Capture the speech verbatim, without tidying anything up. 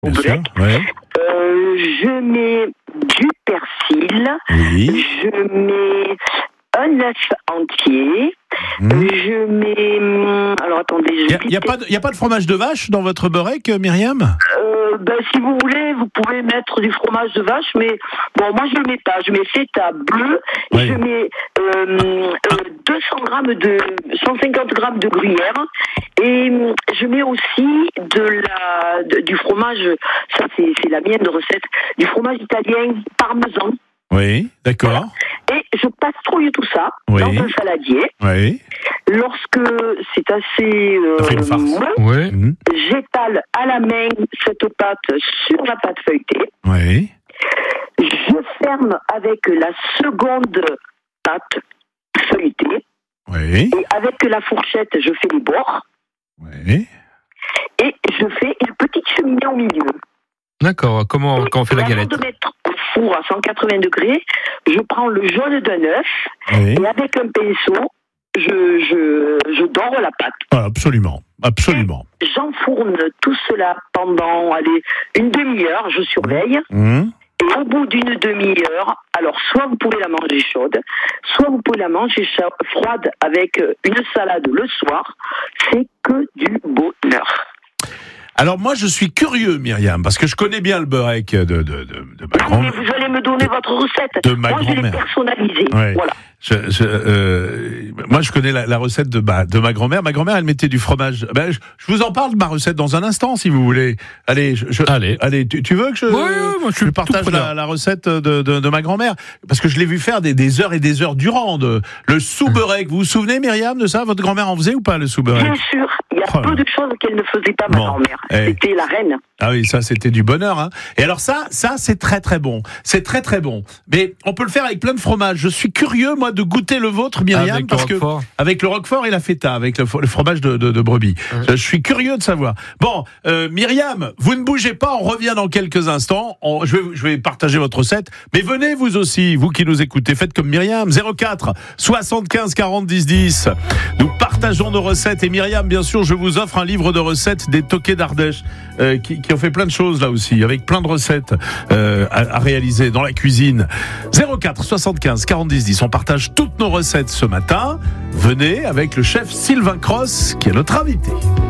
au bien grec. sûr, ouais. Euh, je mets du persil. Oui. Je mets un œuf entier. Mmh. Je mets... Alors attendez, je... Il n'y a, a, a pas de fromage de vache dans votre beurek, Myriam ? euh, ben, Si vous voulez, vous pouvez mettre du fromage de vache, mais bon, moi je ne le mets pas. Je mets feta bleu, oui. je mets euh, euh, deux cents grammes de... cent cinquante grammes de gruyère, et je mets aussi de la, de, du fromage, ça c'est, c'est la mienne de recette, du fromage italien parmesan. Oui, d'accord. Et je pastrouille tout ça oui. dans un saladier. Oui. Lorsque c'est assez euh, mou, oui. mmh. j'étale à la main cette pâte sur la pâte feuilletée. Oui. Je ferme avec la seconde pâte feuilletée. Oui. Et avec la fourchette, je fais les bords. Oui. Et je fais une petite cheminée au milieu. D'accord. Comment, comment on fait la galette ? Avant de mettre au four à cent quatre-vingts degrés, je prends le jaune d'un œuf oui. et avec un pinceau, je, je, je dore la pâte. Ah, absolument, absolument. Et j'enfourne tout cela pendant allez, une demi-heure, je surveille. Mmh. Et au bout d'une demi-heure, alors soit vous pouvez la manger chaude, soit vous pouvez la manger froide avec une salade le soir. C'est que du bonheur. Alors moi je suis curieux, Myriam, parce que je connais bien le beurek de, de, de, de ma grand-mère. Mais vous allez me donner votre recette. De ma moi je l'ai personnalisée. Ouais. Voilà. Je, je, euh, moi, je connais la, la recette de, bah, de ma grand-mère. Ma grand-mère, elle mettait du fromage. Ben, je, je vous en parle de ma recette dans un instant, si vous voulez. Allez, je, je, allez, allez. Tu, tu veux que je, oui, oui, moi, je, je partage la, la recette de, de, de ma grand-mère, parce que je l'ai vu faire des, des heures et des heures durant. De, le sous-beurek. Vous vous souvenez, Myriam, de ça ? Votre grand-mère en faisait ou pas, le sous-beurek ? Bien sûr. Il y a oh, peu de choses qu'elle ne faisait pas, ma bon, grand-mère. Eh. C'était la reine. Ah oui, ça, c'était du bonheur. Hein. Et alors ça, ça, c'est très très bon. C'est très très bon. Mais on peut le faire avec plein de fromages. Je suis curieux, moi, de goûter le vôtre, Myriam, avec parce le que avec le roquefort et la feta, avec le, le fromage de, de, de brebis. Ouais. Je suis curieux de savoir. Bon, euh, Myriam, vous ne bougez pas. On revient dans quelques instants. On, je, vais, je vais partager votre recette. Mais venez vous aussi, vous qui nous écoutez, faites comme Myriam. zéro quatre soixante-quinze quarante dix dix. Nous partageons nos recettes. Et Myriam, bien sûr, je vous offre un livre de recettes des toqués d'Ardèche euh, qui, qui ont fait plein de choses là aussi, avec plein de recettes euh, à, à réaliser dans la cuisine. zéro quatre soixante-quinze quarante dix dix. On partage toutes nos recettes ce matin. Venez avec le chef Sylvain Cross qui est notre invité.